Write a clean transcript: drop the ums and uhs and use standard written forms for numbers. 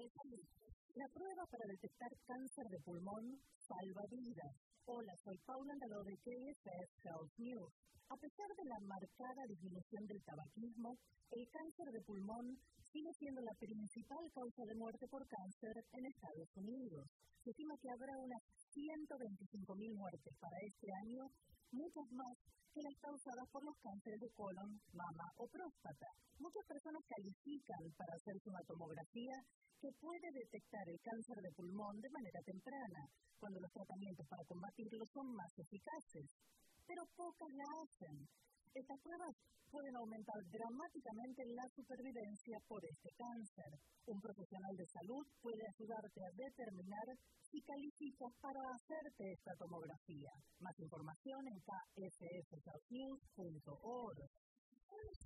La prueba para detectar cáncer de pulmón salva vidas. Hola, soy Paula Andaló de KSS Health News. A pesar de la marcada disminución del tabaquismo, el cáncer de pulmón sigue siendo la principal causa de muerte por cáncer en Estados Unidos. Se estima que habrá unas 125.000 muertes para este año, muchas más que las causadas por los cánceres de colon, mama o próstata. Muchas personas califican para hacerse una tomografía que puede detectar el cáncer de pulmón de manera temprana, cuando los tratamientos para combatirlo son más eficaces. Pero pocas la hacen. Estas pruebas pueden aumentar dramáticamente la supervivencia por este cáncer. Un profesional de salud puede ayudarte a determinar si calificas para hacerte esta tomografía. Más información en kssnews.org.